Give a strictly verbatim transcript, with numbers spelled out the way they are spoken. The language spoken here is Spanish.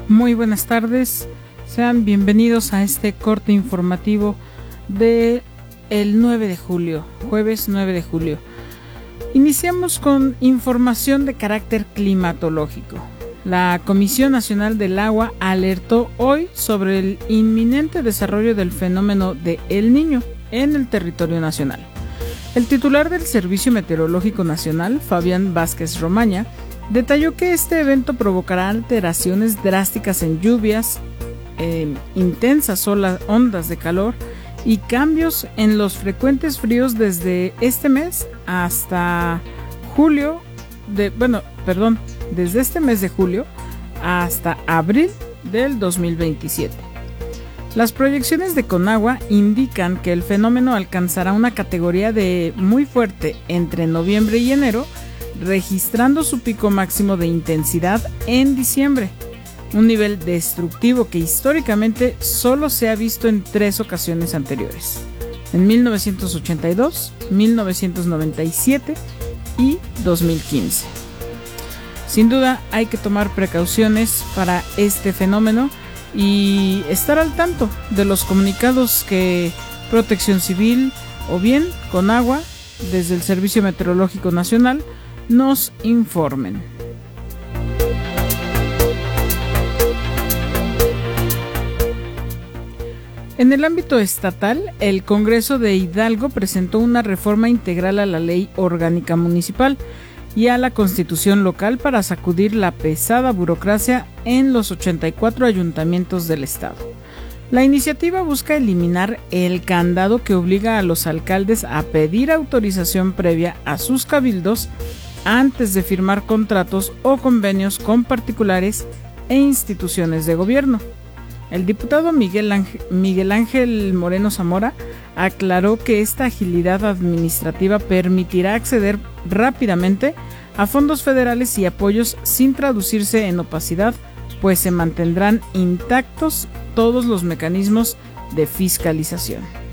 Muy buenas tardes, sean bienvenidos a este corte informativo de el nueve de julio, jueves nueve de julio. Iniciamos con información de carácter climatológico. La Comisión Nacional del Agua alertó hoy sobre el inminente desarrollo del fenómeno de El Niño en el territorio nacional. El titular del Servicio Meteorológico Nacional, Fabián Vázquez Romaña, detalló que este evento provocará alteraciones drásticas en lluvias, eh, intensas olas, ondas de calor y cambios en los frecuentes fríos desde este mes hasta julio, de, bueno, perdón, desde este mes de julio hasta abril del dos mil veintisiete. Las proyecciones de Conagua indican que el fenómeno alcanzará una categoría de muy fuerte entre noviembre y enero, registrando su pico máximo de intensidad en diciembre, un nivel destructivo que históricamente solo se ha visto en tres ocasiones anteriores, en mil novecientos ochenta y dos, mil novecientos noventa y siete y dos mil quince. Sin duda hay que tomar precauciones para este fenómeno y estar al tanto de los comunicados que Protección Civil o bien Conagua, desde el Servicio Meteorológico Nacional, nos informen. En el ámbito estatal, el Congreso de Hidalgo presentó una reforma integral a la Ley Orgánica Municipal y a la Constitución local para sacudir la pesada burocracia en los ochenta y cuatro ayuntamientos del estado. La iniciativa busca eliminar el candado que obliga a los alcaldes a pedir autorización previa a sus cabildos antes de firmar contratos o convenios con particulares e instituciones de gobierno. El diputado Miguel Ángel, Miguel Ángel Moreno Zamora aclaró que esta agilidad administrativa permitirá acceder rápidamente a fondos federales y apoyos sin traducirse en opacidad, pues se mantendrán intactos todos los mecanismos de fiscalización.